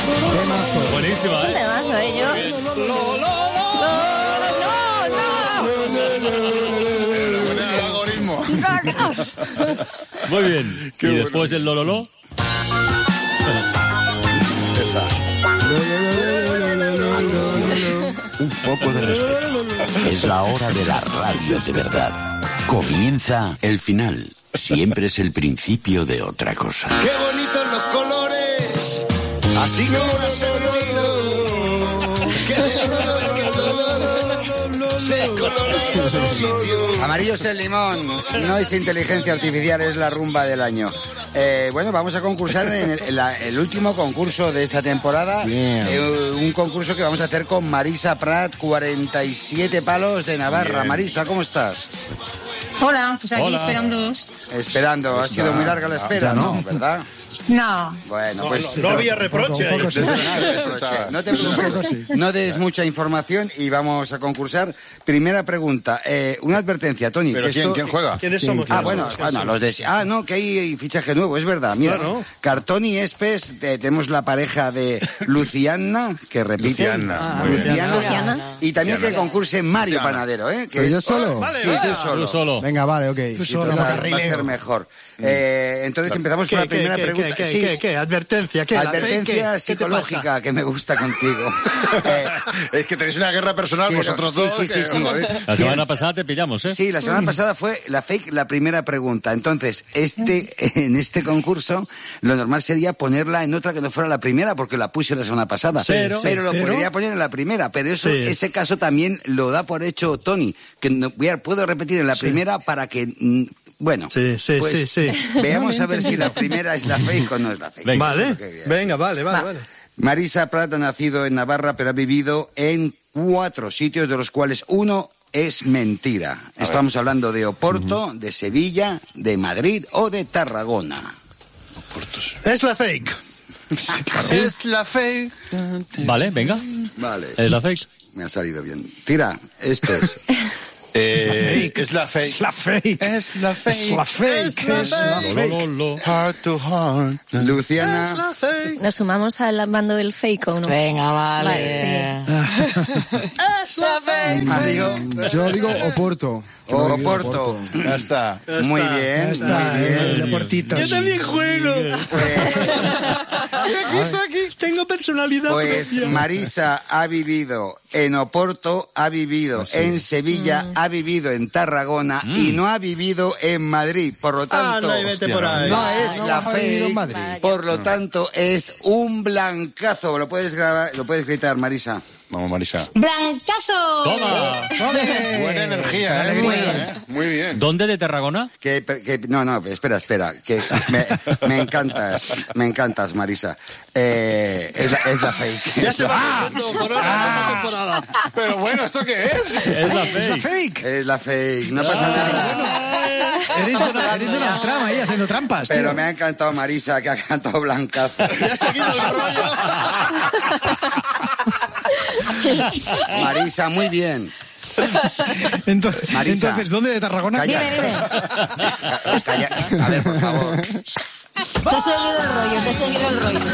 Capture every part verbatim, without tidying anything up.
Temazo. Buenísima, Es un ¿eh? temazo, ¿eh? Yo... ¡Lo, lo, lo! Bueno, el algoritmo. Muy bien. Qué y bueno. después el lololo. Un poco de respeto. Es la hora de la radio de verdad. Comienza el final. Siempre es el principio de otra cosa. ¡Qué bonitos los colores! Así como un sentido. ¡Qué lindo ver que todo se colora en su sitio! Amarillo es el limón, no es inteligencia artificial, es la rumba del año. Eh, bueno, vamos a concursar en el, en la- el último concurso de esta temporada. Eh, un concurso que vamos a hacer con Marisa Prat, cuarenta y siete palos de Navarra. Bien. Marisa, ¿cómo estás? Hola, pues aquí Hola. esperándoos. Esperando, ha sido muy larga la espera, ¿no? ¿Verdad? No. Bueno, pues... No había reproche ahí. Desde las tres está- No te preocupes, no des mucha información y vamos a concursar. Primera pregunta, eh, una advertencia, Tony. ¿Pero que quién, esto- quién juega? ¿Quiénes somos? Ah, ¿Quiénes bueno, somos? bueno, los de... Ah, no, que hay fichaje nuevo, es verdad. Mira, Claro. Cartón y Espes, eh, tenemos la pareja de Luciana, que repite. Luciana, Ah, muy bien. Luciana. Luciana. Y también Luciana. que concurse Mario Luciana. Panadero, ¿eh? Que ¿Pero yo es- solo? Vale, Sí, va. tú Tú solo. solo. Venga, vale, ok. Sí, solo. total, va a Carrileo. ser mejor. Eh, entonces empezamos ¿Qué, con la qué, primera qué, pregunta. qué, Sí. qué, qué? Advertencia, ¿qué? ¿La fe? Advertencia ¿Qué? ¿Qué te psicológica pasa? que me gusta contigo. Eh, Es que tenéis una guerra personal quiero- vosotros sí, dos. sí, sí, que- sí. joder. La semana pasada te pillamos, ¿eh? Sí, la semana pasada fue la fake la primera pregunta. Entonces, este en este concurso, lo normal sería ponerla en otra que no fuera la primera, porque la puse la semana pasada. Sí, pero sí, lo pero- podría poner en la primera. Pero eso, Sí. ese caso también lo da por hecho Tony, que no, voy a- puedo repetir en la primera para que... mm, bueno, Sí, sí, pues, sí, sí. veamos No, a ver si la primera es la fake o no es la fake. Venga. Eso es Vale, lo que voy a- venga, vale, vale, vale. Marisa Prat ha nacido en Navarra, pero ha vivido en cuatro sitios, de los cuales uno es mentira. Estamos hablando de Oporto, de Sevilla, de Madrid o de Tarragona. Es la fake. Es la fe. Vale, venga. Vale, Es la fake. me ha salido bien. Tira, Espes. Eh, es la fe. Es la fake. Es la fe. Es la fake. Es la Lo, fake. lo, lo. Heart to heart. Es Luciana, la fake. ¿Nos sumamos al bando del fake o no? Venga, vale. Vale, Es la fake. Mario, Yo digo Oporto. Yo digo Oporto. Ya está. Muy está, bien, está, muy bien. el Oportito. Yo también juego. Pues, Aquí está, aquí. Tengo personalidad Pues propia. Marisa ha vivido en Oporto, ha vivido en Sevilla, ha vivido en Tarragona y no ha vivido en Madrid. Por lo tanto, Anda y vete por ahí. no es no la ha vivido en fake. Madrid. Por lo tanto, es un blancazo. ¿Lo puedes grabar? ¿Lo puedes gritar, Marisa? Vamos, Marisa. ¡Blancazo! Toma. Buena energía, ¿eh? Muy bien, ¿eh? Muy bien. ¿Dónde de Tarragona? Que, que- no, no, espera, espera. Que me, me encantas, me encantas, Marisa. Eh, es, la, es la fake. Ya se va contento por ahora esta temporada. Pero bueno, ¿esto qué es? Es la fake. Fake. Es la fake. No pasa nada. Eres de, la, eres de la trama ahí haciendo trampas, tío. Pero me ha encantado Marisa, que ha cantado blancazo. Ya ha seguido el rollo. Marisa, muy bien. Entonces, Marisa. entonces, ¿dónde de Tarragona? Calla. Dime, dime. Calla. A ver, por favor. Te he seguido el rollo, te he seguido el rollo.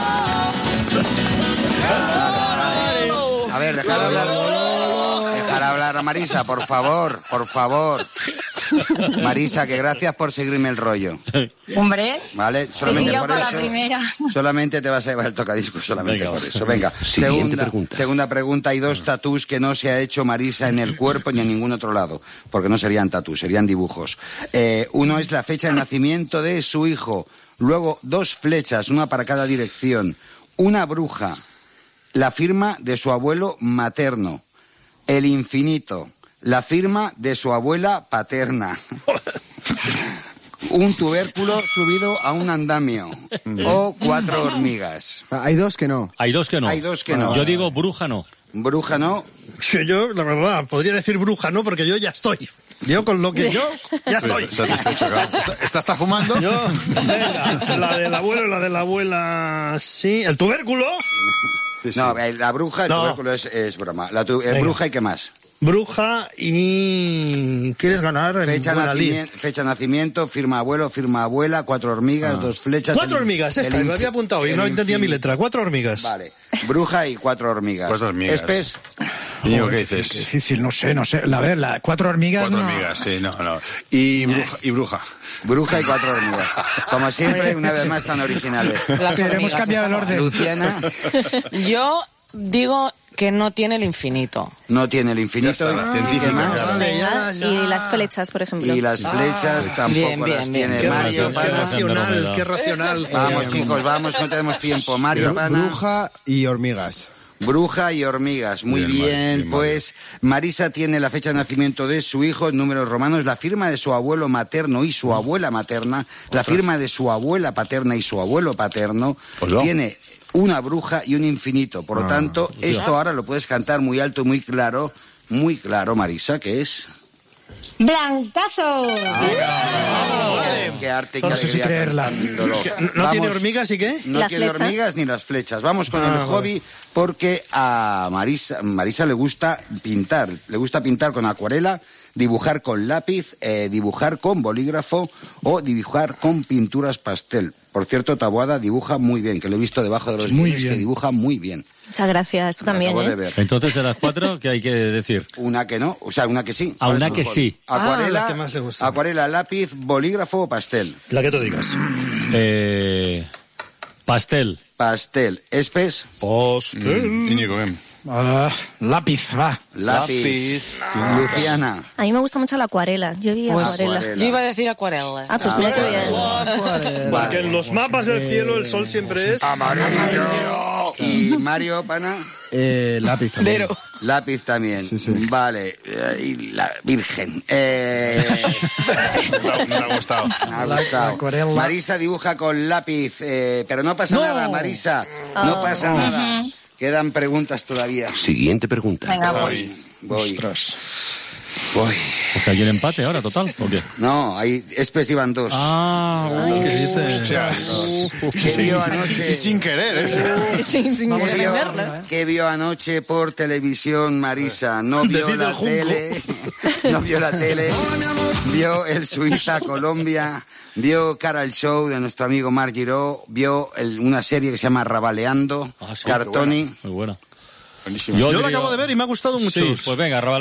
A ver, dejar hablar. Dejar hablar a Marisa, por favor, por favor. Marisa, que gracias por seguirme el rollo. Hombre, ¿Vale? te Solamente pillo por para la eso. primera. Solamente te vas a llevar el tocadiscos, solamente Venga. por eso. Venga, Siguiente segunda pregunta. segunda pregunta. Hay dos tatús que no se ha hecho Marisa en el cuerpo ni en ningún otro lado, porque no serían tatús, serían dibujos. Eh, uno es la fecha de nacimiento de su hijo, luego dos flechas, una para cada dirección, una bruja, la firma de su abuelo materno, el infinito, la firma de su abuela paterna. Un tubérculo subido a un andamio. O cuatro hormigas. Ah, hay dos que no. Hay dos que no. Hay dos que no. Yo digo bruja no. Bruja no. Que yo, la verdad, podría decir bruja, ¿no? Porque yo ya estoy. Yo con lo que yo, ya estoy. Satisfecho, claro. ¿Esta, esta está fumando? Yo, venga, la del abuelo y la de la abuela, sí. ¿El tubérculo? Sí, sí. No, eh, la bruja, el No. tubérculo es, es broma. La tu- eh, Venga. bruja y qué más. bruja y quieres ganar en Fecha, buena lid. nacimiento, fecha de nacimiento, firma abuelo, firma abuela, cuatro hormigas, dos flechas. Cuatro el- hormigas, esta, el me infi- había apuntado y el no entendía infin- mi letra. Cuatro hormigas. Vale, bruja y cuatro hormigas. Cuatro hormigas. Espes, Niño, ¿qué Qué dices? difícil, no sé, no sé. A ver, la, cuatro hormigas. Cuatro no. hormigas, sí, no, no. Y bruja. Y bruja. bruja y cuatro hormigas. Como siempre, una vez más tan originales. Las Pero hemos hormigas cambiado el están orden. Luciana Yo digo que no tiene el infinito. no tiene el infinito. Ya está, la ¿Qué científica, más? claro. Vale, Venga, ya, ya. y las flechas, por ejemplo. Y las flechas tampoco Bien, bien, las bien. tiene Qué, Mario. qué Pana. racional, qué racional. Vamos, Eh, chicos, vamos, no tenemos tiempo. Mario, Pana. Bruja y hormigas. Bruja y hormigas. Muy Bien, bien, Mario, bien, pues Marisa tiene la fecha de nacimiento de su hijo, en números romanos, la firma de su abuelo materno y su abuela materna, la firma de su abuela paterna y su abuelo paterno, Hola. tiene una bruja y un infinito. Por lo tanto, esto ahora lo puedes cantar muy alto y muy claro, muy claro, Marisa, que es... Blancazo. Qué arte, No qué sé si alegría creerla. cantándolo. ¿No Vamos. tiene hormigas y qué? No ¿Las tiene flechas? hormigas ni las flechas. Vamos con Ah, el vale. hobby porque a Marisa, Marisa le gusta pintar. Le gusta pintar con acuarela, dibujar con lápiz, eh, dibujar con bolígrafo o dibujar con pinturas pastel. Por cierto, Taboada dibuja muy bien, que lo he visto debajo de los Muy guiones, que bien. dibuja muy bien. Muchas gracias, tú Lo también, acabo de ¿eh? ver. Entonces, de las cuatro, ¿qué hay que decir? Una que no, o sea, una que sí. Ah, ¿Cuál una es tu que hobby? sí. Acuarela, Ah, la que más le gusta. acuarela, lápiz, bolígrafo o pastel. La que tú digas. Eh, pastel. Pastel. Espes, Mm, Íñigo, ven. Ah, lápiz, va. lápiz. Luciana. A mí me gusta mucho la acuarela. Yo diría Pues, acuarela. acuarela. Yo iba a decir acuarela. Ah, pues mira qué bien. Porque en los mapas del cielo el sol siempre es... Amarillo. Y Mario, pana. Eh, lápiz también. Dero. Lápiz también. Sí, sí. Vale. eh, Y la Virgen. Eh, No te ha- no te ha gustado. me ha La- gustado. la acuarela. Marisa dibuja con lápiz. eh, pero no pasa nada, Marisa. No pasa nada. Quedan preguntas todavía. Siguiente pregunta. Venga, pues. Voy. Ostras. Voy. O sea, ¿hay el empate ahora, total? ¿O qué? No, ahí Espes iban dos. Ah, ¿Qué dices? ¿Qué vio Y anoche? sin querer, eso. Sí, sin ¿Qué querer vio, verlo. qué vio anoche por televisión, Marisa? No vio Decide la el junco. tele, no vio la tele, vio el Suiza-Colombia, vio Cara al Show de nuestro amigo Marc Giró, vio el- una serie que se llama Rabaleando, Ah, sí, Cartoni. muy buena. Buenísimo. Yo la diría- acabo de ver y me ha gustado mucho. Sí, pues venga,